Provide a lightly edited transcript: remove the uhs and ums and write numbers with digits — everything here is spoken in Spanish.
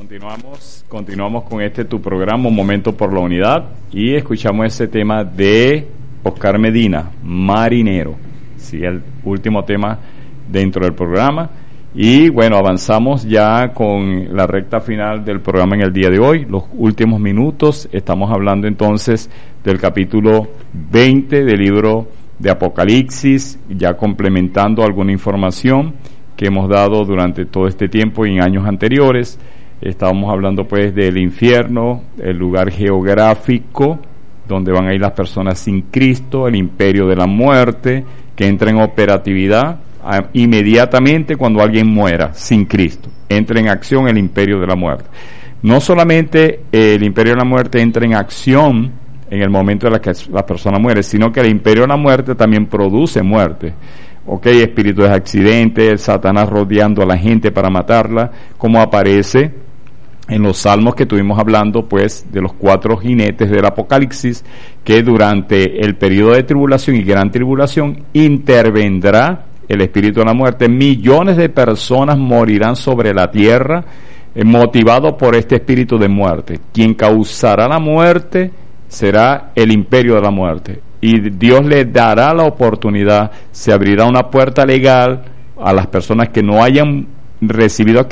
Continuamos con tu programa, Un Momento por la Unidad, y escuchamos ese tema de Oscar Medina, Marinero, sí, el último tema dentro del programa. Y bueno, avanzamos ya con la recta final del programa en el día de hoy, los últimos minutos. Estamos hablando entonces del capítulo 20 del libro de Apocalipsis, ya complementando alguna información que hemos dado durante todo este tiempo y en años anteriores. Estábamos hablando pues del infierno, el lugar geográfico donde van a ir las personas sin Cristo, el imperio de la muerte, que entra en operatividad inmediatamente cuando alguien muera sin Cristo. Entra en acción el imperio de la muerte. No solamente el imperio de la muerte entra en acción en el momento en el que la persona muere, sino que el imperio de la muerte también produce muerte. Espíritus de accidentes, Satanás rodeando a la gente para matarla, como aparece en los salmos que estuvimos hablando, pues, de los 4 jinetes del Apocalipsis, que durante el periodo de tribulación y gran tribulación intervendrá el espíritu de la muerte. Millones de personas morirán sobre la tierra, motivados por este espíritu de muerte. Quien causará la muerte será el imperio de la muerte. Y Dios le dará la oportunidad, se abrirá una puerta legal a las personas que no hayan recibido a